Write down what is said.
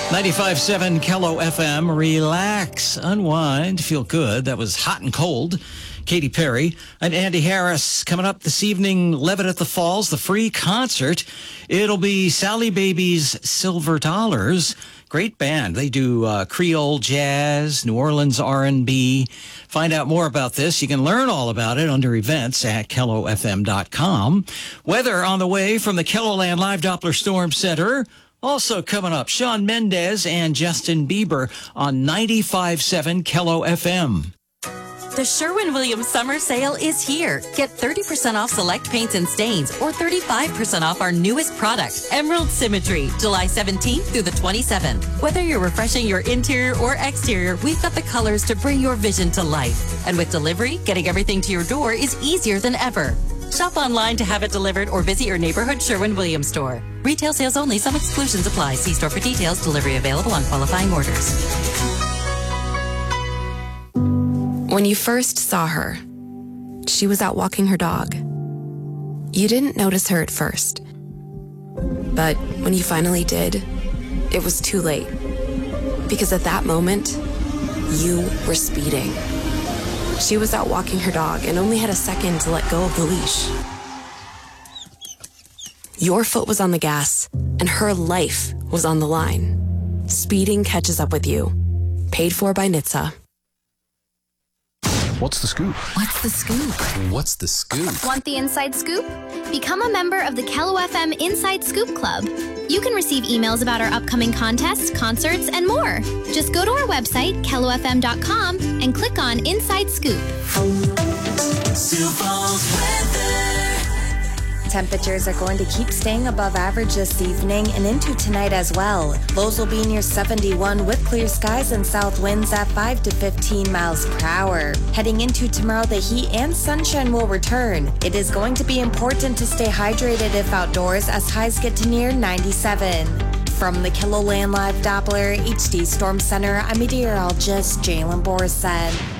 95.7 Kello FM. Relax, unwind, feel good. That was Hot and Cold. Katy Perry and Andy Harris coming up this evening. Levitt at the Falls, the free concert. It'll be Sally Baby's Silver Dollars. Great band. They do Creole jazz, New Orleans R&B. Find out more about this. You can learn all about it under events at KelloFM.com. Weather on the way from the KELOLAND Live Doppler Storm Center. Also coming up, Shawn Mendes and Justin Bieber on 95.7 Kello FM. The Sherwin-Williams Summer Sale is here. Get 30% off select paints and stains or 35% off our newest product, Emerald Symmetry, July 17th through the 27th. Whether you're refreshing your interior or exterior, we've got the colors to bring your vision to life. And with delivery, getting everything to your door is easier than ever. Shop online to have it delivered or visit your neighborhood Sherwin-Williams store. Retail sales only. Some exclusions apply. See store for details. Delivery available on qualifying orders. When you first saw her, she was out walking her dog. You didn't notice her at first. But when you finally did, it was too late. Because at that moment, you were speeding. She was out walking her dog and only had a second to let go of the leash. Your foot was on the gas, and her life was on the line. Speeding catches up with you. Paid for by NHTSA. What's the scoop? What's the scoop? What's the scoop? Want the inside scoop? Become a member of the Kello FM Inside Scoop Club. You can receive emails about our upcoming contests, concerts, and more. Just go to our website, KelloFM.com, and click on Inside Scoop. Sioux Falls weather. Temperatures are going to keep staying above average this evening and into tonight as well. Lows will be near 71 with clear skies and south winds at 5 to 15 miles per hour. Heading into tomorrow, the heat and sunshine will return. It is going to be important to stay hydrated if outdoors as highs get to near 97. From the KELOLAND Live Doppler HD Storm Center, I'm meteorologist Jalen Borson.